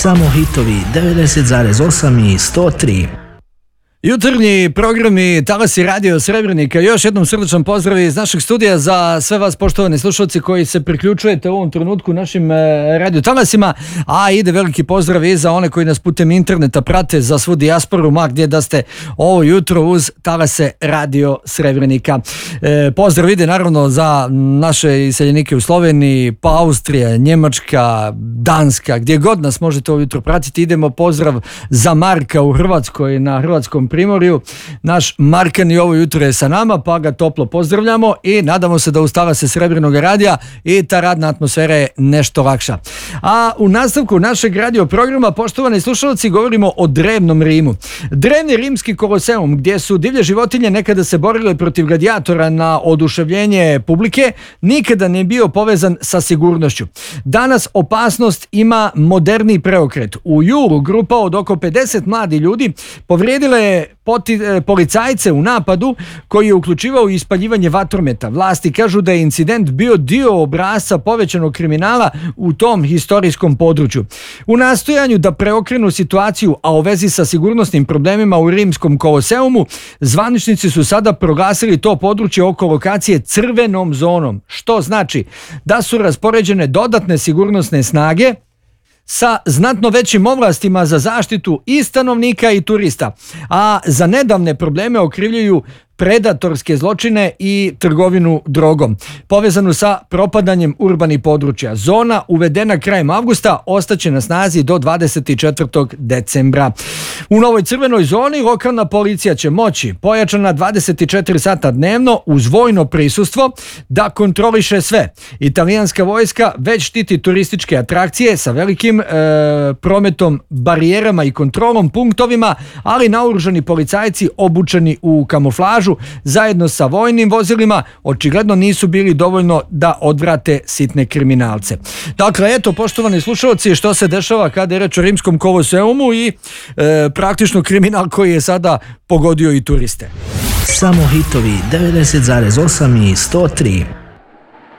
Samo hitovi 90,8 i 103. Jutarnji programi Talasi Radio Srebrenika. Još jednom srdačan pozdrav iz našeg studija za sve vas poštovani slušalci koji se priključujete u ovom trenutku našim radio talasima, a ide veliki pozdrav i za one koji nas putem interneta prate, za svu dijasporu, ma gdje da ste ovo jutro uz Talase Radio Srebrenika. Pozdrav ide naravno za naše iseljenike u Sloveniji, pa Austrija, Njemačka, Danska, gdje god nas možete ovo jutro pratiti. Idemo pozdrav za Marka u Hrvatskoj, na Hrvatskom Primorju. Naš Markan i ovo jutro je sa nama, pa ga toplo pozdravljamo i nadamo se da ustala se Srebrenog radija i ta radna atmosfera je nešto lakša. A u nastavku našeg radio programa, poštovani slušalci, govorimo o drevnom Rimu. Drevni rimski koloseum, gdje su divlje životinje nekada se borile protiv gladijatora na oduševljenje publike, nikada nije bio povezan sa sigurnošću. Danas opasnost ima moderni preokret. U julu grupa od oko 50 mladi ljudi povrijedila je policajce u napadu koji je uključivao ispaljivanje vatrometa. Vlasti kažu da je incident bio dio obrasca povećanog kriminala u tom historijskom području. U nastojanju da preokrenu situaciju, a u vezi sa sigurnosnim problemima u rimskom koloseumu, zvaničnici su sada proglasili to područje oko lokacije crvenom zonom, što znači da su raspoređene dodatne sigurnosne snage sa znatno većim ovlastima za zaštitu i stanovnika i turista, a za nedavne probleme okrivljuju predatorske zločine i trgovinu drogom, povezanu sa propadanjem urbanih područja. Zona, uvedena krajem avgusta, ostaće na snazi do 24. decembra. U novoj crvenoj zoni lokalna policija će moći, pojačana 24 sata dnevno uz vojno prisustvo, da kontroliše sve. Italijanska vojska već štiti turističke atrakcije sa velikim prometom, barijerama i kontrolom punktovima, ali naoružani policajci obučeni u kamuflažu zajedno sa vojnim vozilima očigledno nisu bili dovoljno da odvrate sitne kriminalce. Dakle, eto, poštovani slušalci, što se dešava kada je reč o rimskom koloseumu i praktično kriminal koji je sada pogodio i turiste. Samo hitovi 90,8 i 103.